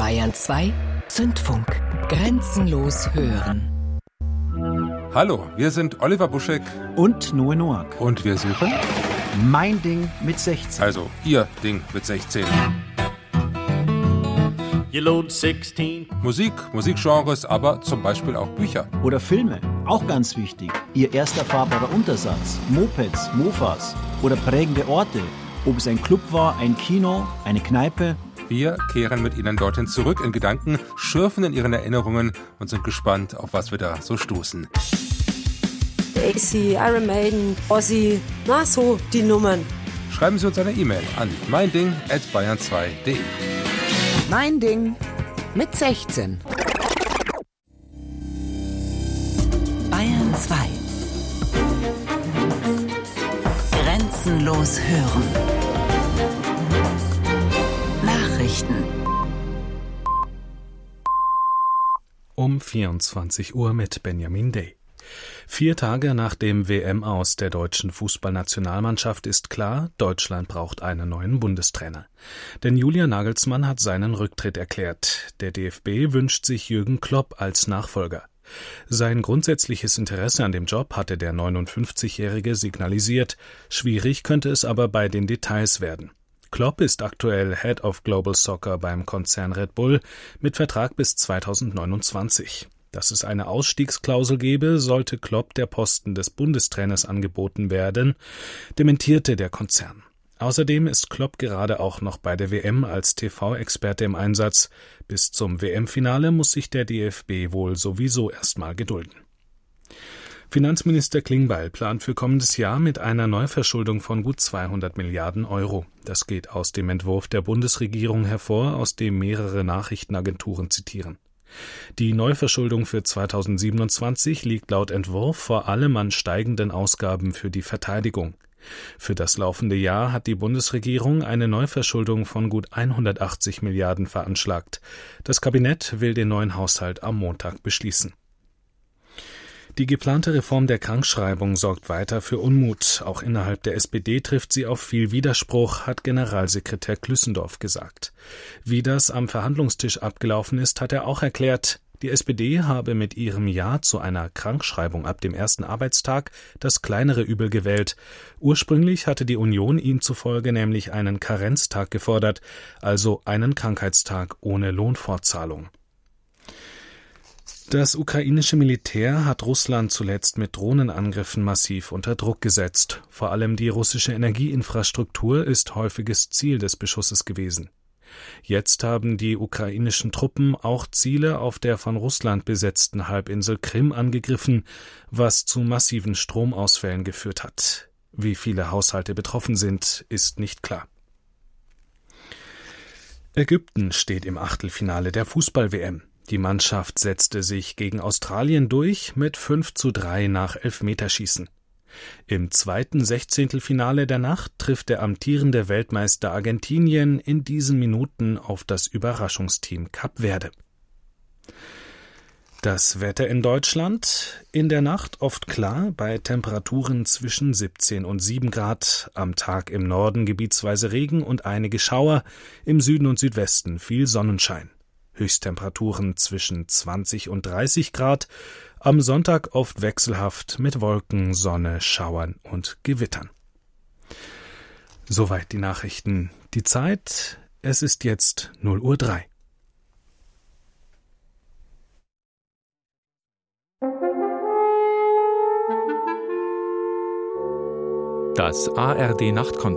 Bayern 2 Zündfunk. Grenzenlos hören. Hallo, wir sind Oliver Buschek und Noe Noack. Und wir suchen Mein Ding mit 16. Also Ihr Ding mit 16. You load 16. Musik, Musikgenres, aber zum Beispiel auch Bücher. Oder Filme, auch ganz wichtig. Ihr erster fahrbarer Untersatz, Mopeds, Mofas oder prägende Orte. Ob es ein Club war, ein Kino, eine Kneipe. Wir kehren mit Ihnen dorthin zurück in Gedanken, schürfen in Ihren Erinnerungen und sind gespannt, auf was wir da so stoßen. AC, Iron Maiden, Ozzy, na so die Nummern. Schreiben Sie uns eine E-Mail an meinding@bayern2.de. Mein Ding mit 16. Bayern 2. Grenzenlos hören. Nachrichten. Um 24 Uhr mit Benjamin Day. 4 Tage nach dem WM-Aus der deutschen Fußballnationalmannschaft ist klar, Deutschland braucht einen neuen Bundestrainer. Denn Julian Nagelsmann hat seinen Rücktritt erklärt. Der DFB wünscht sich Jürgen Klopp als Nachfolger. Sein grundsätzliches Interesse an dem Job hatte der 59-Jährige signalisiert. Schwierig könnte es aber bei den Details werden. Klopp ist aktuell Head of Global Soccer beim Konzern Red Bull mit Vertrag bis 2029. Dass es eine Ausstiegsklausel gebe, sollte Klopp der Posten des Bundestrainers angeboten werden, dementierte der Konzern. Außerdem ist Klopp gerade auch noch bei der WM als TV-Experte im Einsatz. Bis zum WM-Finale muss sich der DFB wohl sowieso erstmal gedulden. Finanzminister Klingbeil plant für kommendes Jahr mit einer Neuverschuldung von gut 200 Milliarden Euro. Das geht aus dem Entwurf der Bundesregierung hervor, aus dem mehrere Nachrichtenagenturen zitieren. Die Neuverschuldung für 2027 liegt laut Entwurf vor allem an steigenden Ausgaben für die Verteidigung. Für das laufende Jahr hat die Bundesregierung eine Neuverschuldung von gut 180 Milliarden veranschlagt. Das Kabinett will den neuen Haushalt am Montag beschließen. Die geplante Reform der Krankschreibung sorgt weiter für Unmut. Auch innerhalb der SPD trifft sie auf viel Widerspruch, hat Generalsekretär Klüssendorf gesagt. Wie das am Verhandlungstisch abgelaufen ist, hat er auch erklärt. Die SPD habe mit ihrem Ja zu einer Krankschreibung ab dem ersten Arbeitstag das kleinere Übel gewählt. Ursprünglich hatte die Union ihm zufolge nämlich einen Karenztag gefordert, also einen Krankheitstag ohne Lohnfortzahlung. Das ukrainische Militär hat Russland zuletzt mit Drohnenangriffen massiv unter Druck gesetzt. Vor allem die russische Energieinfrastruktur ist häufiges Ziel des Beschusses gewesen. Jetzt haben die ukrainischen Truppen auch Ziele auf der von Russland besetzten Halbinsel Krim angegriffen, was zu massiven Stromausfällen geführt hat. Wie viele Haushalte betroffen sind, ist nicht klar. Ägypten steht im Achtelfinale der Fußball-WM. Die Mannschaft setzte sich gegen Australien durch mit 5:3 nach Elfmeterschießen. Im zweiten Sechzehntelfinale der Nacht trifft der amtierende Weltmeister Argentinien in diesen Minuten auf das Überraschungsteam Kap Verde. Das Wetter in Deutschland: in der Nacht oft klar, bei Temperaturen zwischen 17 und 7 Grad, am Tag im Norden gebietsweise Regen und einige Schauer, im Süden und Südwesten viel Sonnenschein. Höchsttemperaturen zwischen 20 und 30 Grad, am Sonntag oft wechselhaft mit Wolken, Sonne, Schauern und Gewittern. Soweit die Nachrichten. Die Zeit: es ist jetzt 0:03 Uhr. Das ARD Nachtkonzert